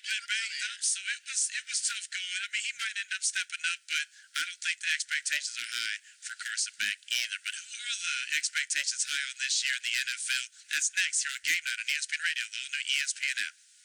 been banged up, so it was tough going. I mean, he might end up stepping up, but I don't think the expectations are high for Carson Beck either. But who are the expectations high on this year in the NFL? That's next here on Game Night on ESPN Radio, the all new ESPN app.